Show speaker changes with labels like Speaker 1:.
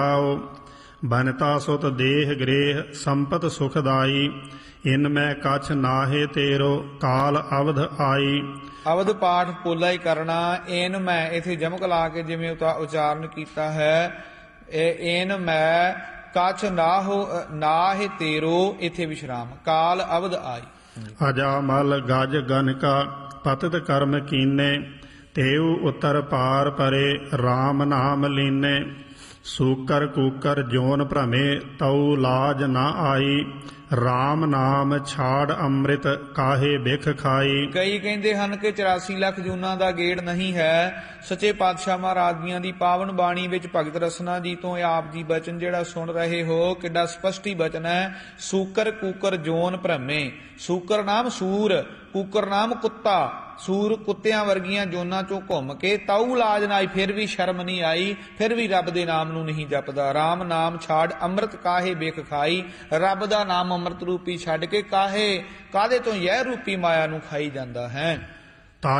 Speaker 1: ਬਨਤਾ ਸੁਤ ਦੇਹ ਗ੍ਰੇਹ ਸੰਪਤ ਸੁਖਦਾਈ। ਇਨ ਮੈਂ ਕਛ ਨਾਹੇ ਤੇਰੋ ਕਾਲ ਅਵਧ ਆਈ।
Speaker 2: ਅਵਧ ਪਾਠ ਪੋਲਾ ਹੀ ਕਰਨਾ। ਏਨ ਮੈਂ ਇਥੇ ਜਮਕ ਲਾ ਕੇ ਜਿਵੇਂ ਉਚਾਰਨ ਕੀਤਾ ਹੈ, ਏਨ ਮੈਂ ਕਛ ਨਾਹਿ ਤੇਰੋ, ਇਥੇ ਵਿਸ਼ਰਾਮ। ਕਾਲ ਅਵਧ ਆਈ।
Speaker 1: ਅਜਾ ਮਲ ਗਜ ਗਨਕਾ ਪਤਿਤ ਕਰਮ ਕੀਨੇ। ਤੇਉ ਉਤਰ ਪਾਰ ਪਰੇ RAM ਨਾਮ ਲੀਨੇ। ਸੂਕਰ ਕੂਕਰ ਜੋਨ ਭ੍ਰਮੇ ਤਉ ਲਾਜ ਨਾ ਆਈ। RAM ਨਾਮ ਛਾੜ ਅੰਮ੍ਰਿਤ ਕਾਹੇ ਬਿਖ ਖਾਈ।
Speaker 2: ਕਈ ਕਹਿੰਦੇ ਹਨ ਕਿ 84 ਲੱਖ ਜੂਨਾਂ ਦਾ ਗੇੜ ਨਹੀਂ ਹੈ। ਸੱਚੇ ਪਾਤਸ਼ਾਹ ਮਹਾਰਾਜ ਜੀਆਂ ਦੀ ਪਾਵਨ ਬਾਣੀ ਵਿੱਚ ਭਗਤ ਰਸਨਾ ਜੀ ਤੋਂ ਆਪ ਜੀ ਬਚਨ ਜਿਹੜਾ ਸੁਣ ਰਹੇ ਹੋ, ਕਿੱਡਾ ਸਪਸ਼ਟ ਹੀ ਬਚਨ ਹੈ। ਸੂਕਰ ਕੂਕਰ ਜੋਨ ਭ੍ਰਮੇ। ਸੂਕਰ ਨਾਮ ਸੂਰ, ਕੂਕਰ ਨਾਮ ਕੁੱਤਾ। ਸੂਰ ਕੁੱਤਿਆਂ ਵਰਗੀਆਂ ਜੋਨਾਂ ਚੋਂ ਘੁੰਮ ਕੇ ਤਾਊ ਲਾਜ ਨਾ ਆਈ, ਫਿਰ ਵੀ ਸ਼ਰਮ ਨਹੀਂ ਆਈ, ਫਿਰ ਵੀ ਰੱਬ ਦੇ ਨਾਮ ਨੂੰ ਨਹੀਂ ਜਪਦਾ। RAM ਨਾਮ ਛਾੜ ਅੰਮ੍ਰਿਤ ਕਾਹੇ ਬਿਖ ਖਾਈ। ਰੱਬ ਦਾ ਨਾਮ ਅੰਮ੍ਰਿਤ ਰੂਪੀ ਛੱਡ ਕੇ ਕਾਹਦੇ ਤੋਂ ਜ਼ਹਿਰ ਰੂਪੀ ਮਾਇਆ ਨੂੰ ਖਾਈ ਜਾਂਦਾ ਹੈ।